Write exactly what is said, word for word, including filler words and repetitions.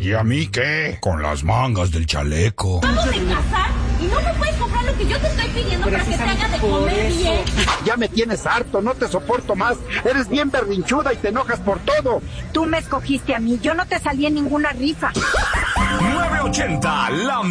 ¿Y a mí qué? Con las mangas del chaleco. Vamos a casar y no me puedes comprar lo que yo te estoy pidiendo para que te haga de comer bien. Ya me tienes harto, no te soporto más. Eres bien berrinchuda y te enojas por todo. Tú me escogiste a mí, yo no te salí en ninguna rifa. nueve ochenta, la